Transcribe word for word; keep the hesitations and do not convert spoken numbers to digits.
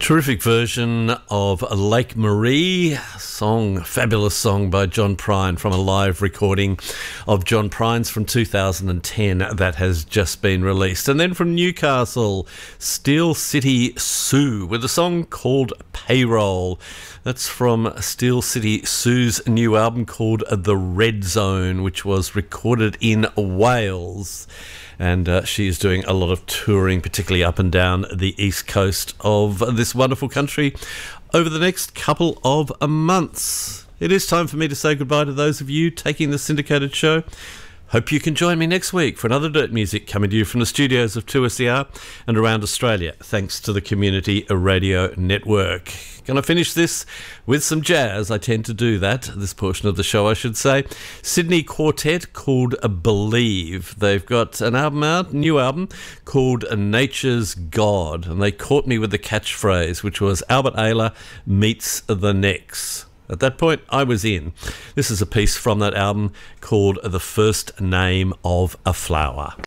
Terrific version of Lake Marie song, fabulous song by John Prine from a live recording of John Prine's from two thousand ten that has just been released. And then from Newcastle, Steel City Sue with a song called Payroll. That's from Steel City Sue's new album called The Red Zone, which was recorded in Wales. And uh, she is doing a lot of touring, particularly up and down the east coast of this wonderful country over the next couple of months. It is time for me to say goodbye to those of you taking the syndicated show. Hope you can join me next week for another Dirt Music coming to you from the studios of two S E R and around Australia, thanks to the Community Radio Network. Going to finish this with some jazz. I tend to do that, this portion of the show, I should say. Sydney quartet called Believe. They've got an album out, new album, called Nature's God, and they caught me with the catchphrase, which was Albert Ayler meets the Necks. At that point, I was in. This is a piece from that album called The First Name of a Flower.